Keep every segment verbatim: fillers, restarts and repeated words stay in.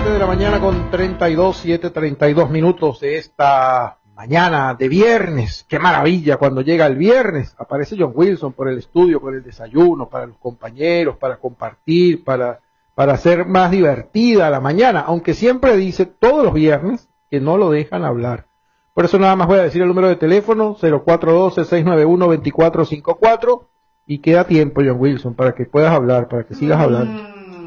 siete de la mañana con treinta y dos, siete treinta y dos minutos de esta mañana de viernes. Qué maravilla cuando llega el viernes. Aparece John Wilson por el estudio, por el desayuno, para los compañeros, para compartir, para, para hacer más divertida la mañana. Aunque siempre dice todos los viernes que no lo dejan hablar. Por eso nada más voy a decir el número de teléfono, cero cuatro uno dos, seis nueve uno, dos cuatro cinco cuatro. Y queda tiempo, John Wilson, para que puedas hablar, para que sigas hablando.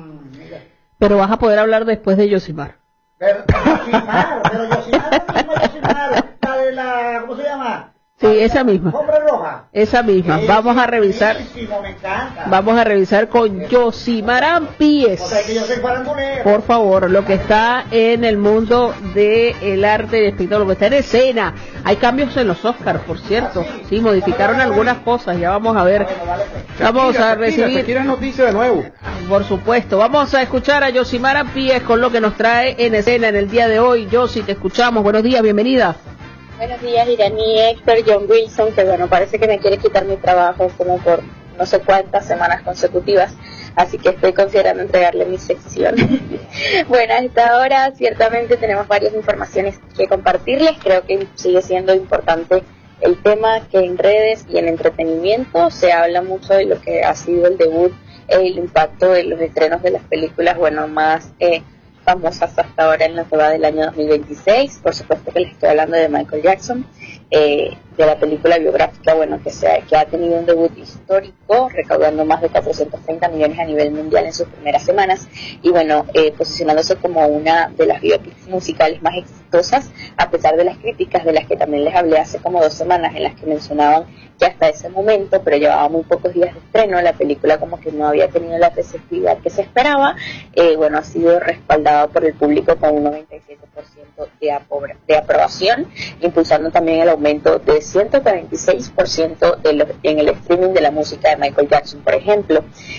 Pero vas a poder hablar después de Yosimar. Pero Yosimar, pero Yosimar, no es Yosimar, la de la, ¿cómo se llama? Sí, esa misma. Hombre roja. Esa misma. Es vamos a revisar. Me encanta. Vamos a revisar con Yosimar Pies. O sea, que yo soy farandulero. Por favor, lo que está en el mundo del arte y espectáculo, lo que está en escena. Hay cambios en los Oscars, por cierto. Sí, modificaron algunas cosas. Ya vamos a ver. Vamos a recibir. ¿Quieres noticias de nuevo? Por supuesto. Vamos a escuchar a Yosimar Pies con lo que nos trae en escena en el día de hoy. Yosi, te escuchamos. Buenos días, bienvenida. Buenos días, Irani, Héctor, John Wilson, que bueno, parece que me quiere quitar mi trabajo como por no sé cuántas semanas consecutivas, así que estoy considerando entregarle mi sección. Bueno, a esta hora ciertamente tenemos varias informaciones que compartirles. Creo que sigue siendo importante el tema, que en redes y en entretenimiento se habla mucho de lo que ha sido el debut, el impacto de los estrenos de las películas, bueno, más eh, famosas hasta ahora en lo que va del año dos mil veintiséis. Por supuesto que les estoy hablando de Michael Jackson, eh, de la película biográfica, bueno, que, sea, que ha tenido un debut histórico, recaudando más de cuatrocientos treinta millones a nivel mundial en sus primeras semanas, y bueno, eh, posicionándose como una de las biopics musicales más exitosas, a pesar de las críticas de las que también les hablé hace como dos semanas, en las que mencionaban que hasta ese momento, pero llevaba muy pocos días de estreno, la película como que no había tenido la receptividad que se esperaba. Eh, bueno, ha sido respaldada por el público con un noventa y siete por ciento de, apro- de aprobación, impulsando también el aumento de ciento cuarenta y seis por ciento de los, en el streaming de la música de Michael Jackson, por ejemplo.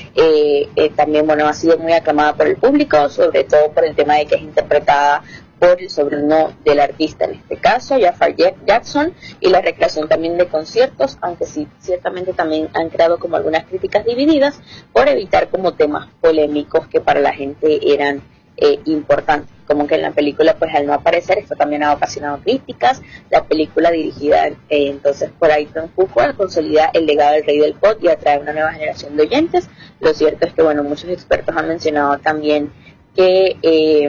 Eh, eh, también, bueno, ha sido muy aclamada por el público, sobre todo por el tema de que es interpretada por el sobrino del artista, en este caso, Jafar Jackson, y la recreación también de conciertos, aunque sí, ciertamente también han creado como algunas críticas divididas por evitar como temas polémicos que para la gente eran eh, importantes, como que en la película, pues al no aparecer, esto también ha ocasionado críticas. La película dirigida eh, entonces por Aiton Fuqua consolida el legado del rey del pop y atrae una nueva generación de oyentes. Lo cierto es que, bueno, muchos expertos han mencionado también que eh,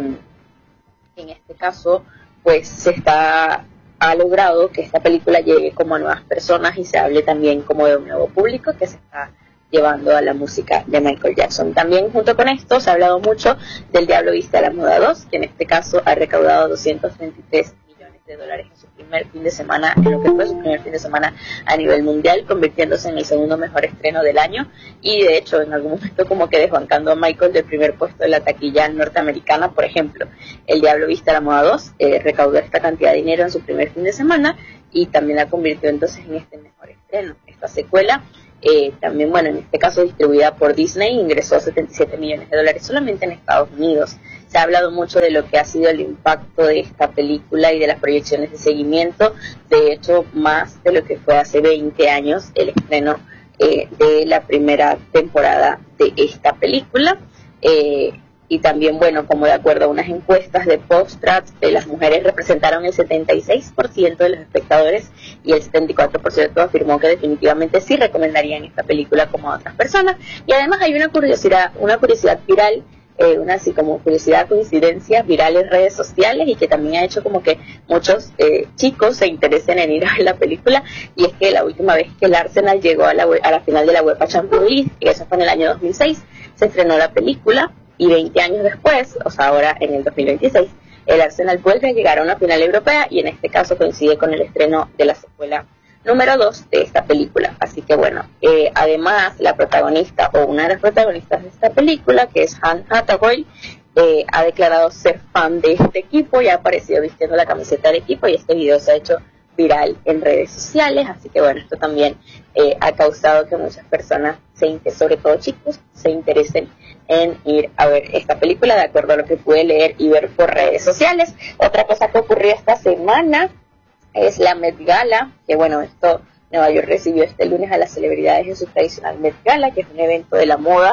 en este caso, pues se está ha logrado que esta película llegue como a nuevas personas y se hable también como de un nuevo público que se está llevando a la música de Michael Jackson. También junto con esto se ha hablado mucho del Diablo Viste a la Moda dos, que en este caso ha recaudado doscientos treinta y tres millones de dólares en su primer fin de semana, en lo que fue su primer fin de semana a nivel mundial, convirtiéndose en el segundo mejor estreno del año, y de hecho en algún momento como que desbancando a Michael del primer puesto de la taquilla norteamericana. Por ejemplo, El Diablo Viste a la Moda dos eh, recaudó esta cantidad de dinero en su primer fin de semana y también la convirtió entonces en este mejor estreno. Esta secuela, eh, también, bueno, en este caso distribuida por Disney, ingresó setenta y siete millones de dólares solamente en Estados Unidos. Se ha hablado mucho de lo que ha sido el impacto de esta película y de las proyecciones de seguimiento, de hecho más de lo que fue hace veinte años el estreno eh, de la primera temporada de esta película. Eh, y también, bueno, como de acuerdo a unas encuestas de Postrat, eh, las mujeres representaron el setenta y seis por ciento de los espectadores y el setenta y cuatro por ciento afirmó que definitivamente sí recomendarían esta película como a otras personas. Y además hay una curiosidad, una curiosidad viral, Eh, una así como curiosidad, coincidencia viral en redes sociales, y que también ha hecho como que muchos eh, chicos se interesen en ir a ver la película, y es que la última vez que el Arsenal llegó a la, a la final de la UEFA Champions League, y eso fue en el año dos mil seis, se estrenó la película, y veinte años después, o sea ahora en el dos mil veintiséis, el Arsenal vuelve a llegar a una final europea, y en este caso coincide con el estreno de la secuela número dos de esta película. Así que bueno, eh, además la protagonista o una de las protagonistas de esta película, que es Anne Hathaway, eh, ha declarado ser fan de este equipo y ha aparecido vistiendo la camiseta del equipo, y este video se ha hecho viral en redes sociales. Así que bueno, esto también eh, ha causado que muchas personas, se, sobre todo chicos, se interesen en ir a ver esta película, de acuerdo a lo que pude leer y ver por redes sociales. Otra cosa que ocurrió esta semana es la Met Gala, que bueno, esto, Nueva York recibió este lunes a las celebridades en su tradicional Met Gala, que es un evento de la moda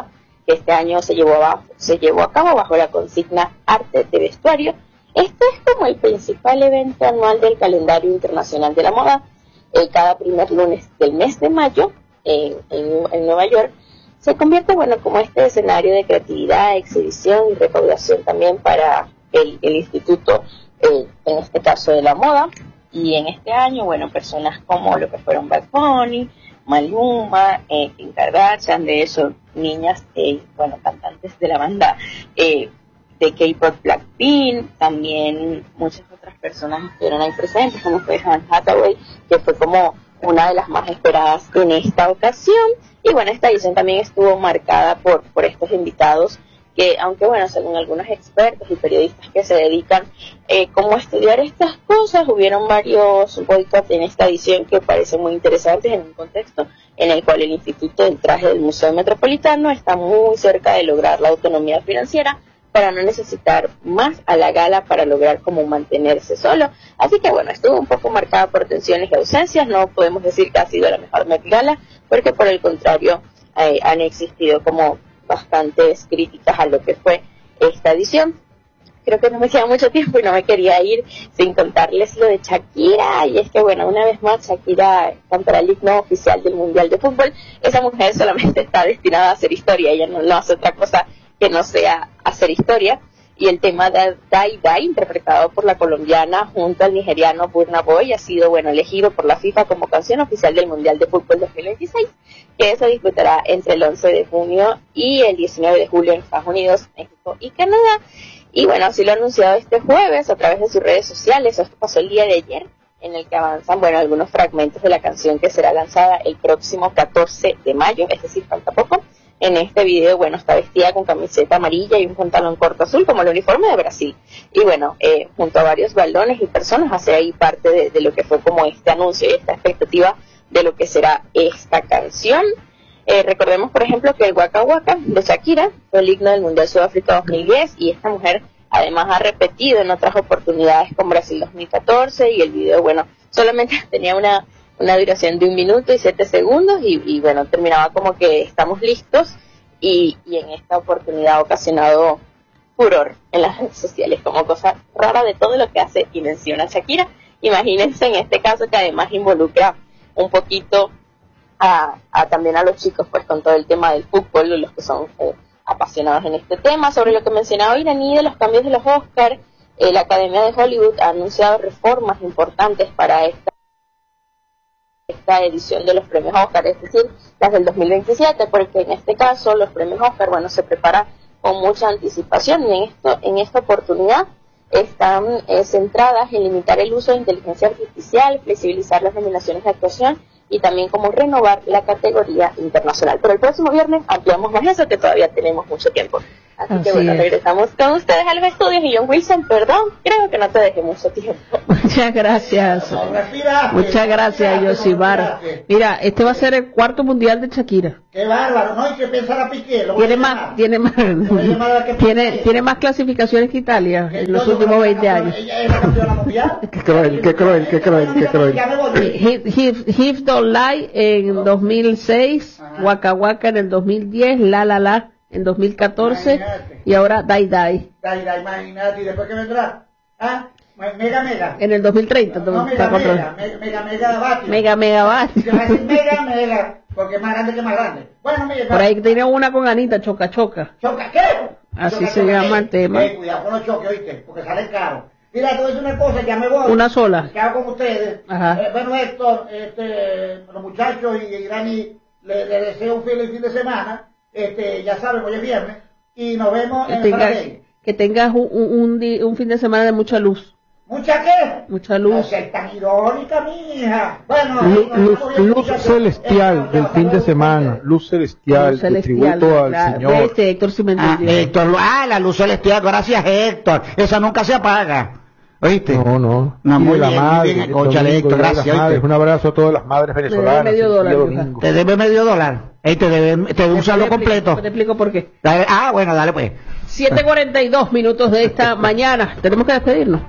que este año se llevó a, se llevó a cabo bajo la consigna Arte de Vestuario. Este es como el principal evento anual del calendario internacional de la moda. Eh, cada primer lunes del mes de mayo, eh, en, en Nueva York, se convierte, bueno, como este escenario de creatividad, exhibición y recaudación también para el, el instituto, eh, en este caso de la moda. Y en este año, bueno, personas como lo que fueron Bad Bunny, Maluma, eh, Kim Kardashian, de eso, niñas, eh, bueno, cantantes de la banda eh, de K-pop Blackpink, también muchas otras personas estuvieron ahí presentes, como fue Anne Hathaway, que fue como una de las más esperadas en esta ocasión. Y bueno, esta edición también estuvo marcada por, por estos invitados que, aunque bueno, según algunos expertos y periodistas que se dedican eh, como a estudiar estas cosas, hubieron varios boicots en esta edición que parecen muy interesantes en un contexto en el cual el Instituto del Traje del Museo Metropolitano está muy cerca de lograr la autonomía financiera para no necesitar más a la gala para lograr como mantenerse solo. Así que bueno, estuvo un poco marcada por tensiones y ausencias. No podemos decir que ha sido la mejor Met Gala, porque por el contrario eh, han existido como bastantes críticas a lo que fue esta edición. Creo que no me queda mucho tiempo y no me quería ir sin contarles lo de Shakira. Y es que bueno, una vez más Shakira cantará el himno oficial del Mundial de Fútbol. Esa mujer solamente está destinada a hacer historia, ella no, no hace otra cosa que no sea hacer historia. Y el tema de Dai Dai, interpretado por la colombiana junto al nigeriano Burna Boy, ha sido bueno elegido por la FIFA como canción oficial del Mundial de Fútbol dos mil veintiséis, que se disputará entre el once de junio y el diecinueve de julio en Estados Unidos, México y Canadá. Y bueno, así lo ha anunciado este jueves a través de sus redes sociales. Esto pasó el día de ayer, en el que avanzan bueno algunos fragmentos de la canción que será lanzada el próximo catorce de mayo, es decir, falta poco. En este video, bueno, está vestida con camiseta amarilla y un pantalón corto azul, como el uniforme de Brasil. Y bueno, eh, junto a varios balones y personas, hace ahí parte de, de lo que fue como este anuncio y esta expectativa de lo que será esta canción. Eh, recordemos, por ejemplo, que el Waka Waka de Shakira fue el himno del Mundial Sudáfrica dos mil diez, y esta mujer además ha repetido en otras oportunidades con Brasil dos mil catorce, y el video, bueno, solamente tenía una... una duración de un minuto y siete segundos y, y bueno, terminaba como que estamos listos y, y en esta oportunidad ha ocasionado furor en las redes sociales como cosa rara de todo lo que hace y menciona Shakira. Imagínense en este caso que además involucra un poquito a, a también a los chicos pues con todo el tema del fútbol, los que son eh, apasionados en este tema. Sobre lo que mencionaba Iraní de los cambios de los Oscars, eh, la Academia de Hollywood ha anunciado reformas importantes para esta esta edición de los premios Oscar, es decir, las del dos mil veintisiete, porque en este caso los premios Oscar, bueno, se preparan con mucha anticipación y en esto, en esta oportunidad están eh, centradas en limitar el uso de inteligencia artificial, flexibilizar las nominaciones de actuación y también como renovar la categoría internacional. Pero el próximo viernes ampliamos más eso, que todavía tenemos mucho tiempo. Así, Así que bueno, es. regresamos con ustedes a los estudios y John Wilson, perdón, creo que no te dejé mucho tiempo. Muchas gracias. No, Muchas gracias, Yosimar. Mira, este va a ser el cuarto mundial de Shakira. Qué bárbaro, ¿no? Y que pensar a Piqué. Lo tiene más, tiene más, tiene, tiene más clasificaciones que Italia en los últimos veinte años. Ella es la campeona mundial. Qué cruel, qué cruel, qué cruel, qué cruel. Hip Don't Lie en dos mil seis, Waka Waka en el dos mil diez, La La La en dos mil catorce, imagínate. Y ahora Dai Dai. Dai Dai, imagínate, ¿y después qué vendrá? ¿Ah? Mega Mega. En el dos mil treinta. No, no Mega Mega, Mega Mega Mega Batio. Mega Mega Batio. Mega Mega, porque es más grande que más grande. Bueno, mira. Por ahí tiene una con Anita, Choca Choca. ¿Choca qué? Así choca, se choca, llama ¿qué? el tema. Eh, cuidado con los choques, ¿oíste? Porque sale caro. Mira, te voy a decir una cosa, ya me voy. Una sola. ¿Qué hago con ustedes? Ajá. Eh, bueno, Héctor, este, los muchachos y Irani, le, le deseo un feliz fin de semana. Este, ya saben, hoy es viernes. Y nos vemos que en tengas, el Saladín. Que tengas un, un, un, un fin de semana de mucha luz. ¿Mucha qué? Mucha luz. No seas tan irónica, mija. Bueno, luz, no, no, luz, no, luz celestial del fin de semana. Luz celestial, luz celestial de tributo al claro. Señor. Este, Héctor, si me ah, Héctor, ah, la luz celestial, gracias Héctor. Esa nunca se apaga. ¿Oíste? No, no. No, muy la bien, madre, muy bien, escúchale, Héctor, gracias. Madres, un abrazo a todas las madres venezolanas. Te debe medio dólar. Domingo. Te debe medio dólar. Ey, te debe, te debe un saldo completo. Te explico por qué. Dale, ah, bueno, dale pues. siete cuarenta y dos minutos de esta mañana. Tenemos que despedirnos.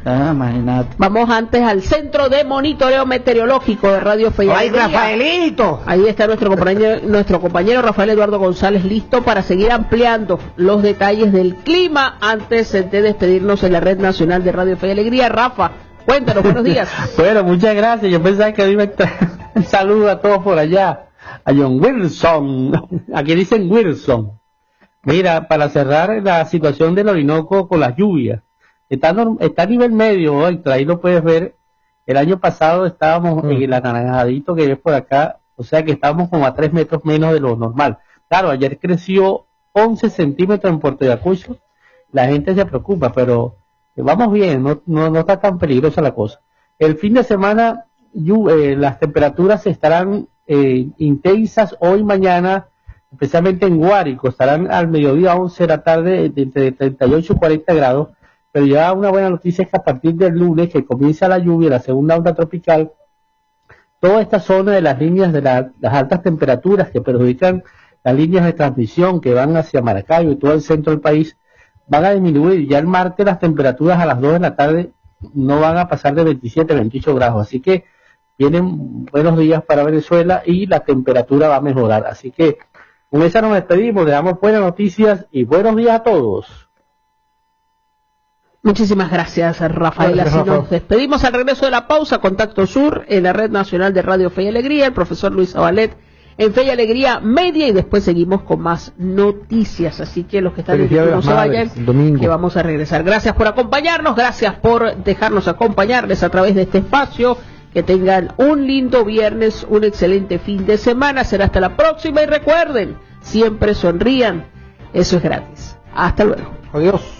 Ah, imagínate. Vamos antes al Centro de Monitoreo Meteorológico de Radio Fe y ¡Ay, Alegría. Rafaelito! Ahí está nuestro compañero, nuestro compañero Rafael Eduardo González, listo para seguir ampliando los detalles del clima antes de despedirnos en la Red Nacional de Radio Fe y Alegría. Rafa, cuéntanos, buenos días. Bueno, muchas gracias. Yo pensaba que iba a estar... Un saludo a todos por allá. A John Wilson. Aquí dicen Wilson. Mira, para cerrar la situación del Orinoco con las lluvias. Está, está a nivel medio hoy, ahí lo puedes ver. El año pasado estábamos mm. en el anaranjadito que ves por acá, o sea que estábamos como a tres metros menos de lo normal. Claro, ayer creció once centímetros en Puerto Ayacucho, la gente se preocupa, pero vamos bien, no, no, no está tan peligrosa la cosa. El fin de semana eh, las temperaturas estarán eh, intensas hoy y mañana, especialmente en Guárico, estarán al mediodía a once de la tarde de entre treinta y ocho y cuarenta grados. Pero ya una buena noticia es que a partir del lunes, que comienza la lluvia, la segunda onda tropical, toda esta zona de las líneas de la, las altas temperaturas que perjudican las líneas de transmisión que van hacia Maracaibo y todo el centro del país, van a disminuir. Ya el martes las temperaturas a las dos de la tarde no van a pasar de veintisiete, veintiocho grados. Así que vienen buenos días para Venezuela y la temperatura va a mejorar. Así que con esa nos despedimos, le damos buenas noticias y buenos días a todos. Muchísimas gracias, Rafael. Así nos despedimos al regreso de la pausa. Contacto Sur en la Red Nacional de Radio Fe y Alegría, el profesor Luis Zabalet en Fe y Alegría Media, y después seguimos con más noticias. Así que los que están en YouTube no se vayan, que vamos a regresar. Gracias por acompañarnos, gracias por dejarnos acompañarles a través de este espacio. Que tengan un lindo viernes, un excelente fin de semana. Será hasta la próxima y recuerden, siempre sonrían. Eso es gratis. Hasta luego. Adiós.